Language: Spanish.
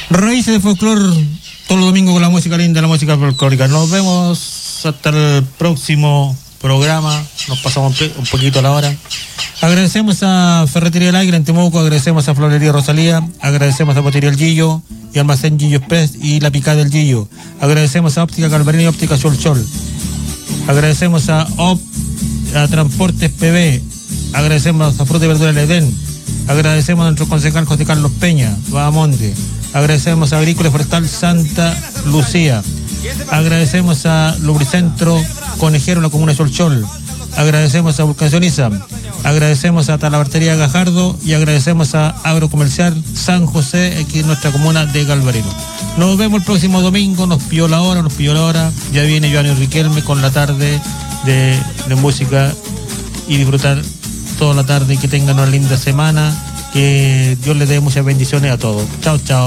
Raíces de Folclor, todos los domingos con la música linda, la música folclórica. Nos vemos hasta el próximo programa. Nos pasamos un poquito a la hora. Agradecemos a Ferretería El Águila en Temuco, agradecemos a Florería Rosalía, agradecemos a Botería El Gillo y Almacén Gillo Express y La Picada del Gillo. Agradecemos a Óptica Galvarino y Óptica Sol Sol. Agradecemos a Transportes PB. Agradecemos a Fruta y Verdura del Edén. Agradecemos a nuestro concejal José Carlos Peña, Bahamonte. Agradecemos a Agrícola y Forestal Santa Lucía. Agradecemos a Lubricentro Conejero en la comuna de Solchol. Agradecemos a Vulcaniza. Agradecemos a Talabartería Gajardo y agradecemos a Agrocomercial San José, aquí en nuestra comuna de Galvarino. Nos vemos el próximo domingo, nos pilló la hora. Ya viene Joanny Riquelme con la tarde de música y disfrutar toda la tarde y que tengan una linda semana. Que Dios les dé muchas bendiciones a todos. Chao, chao.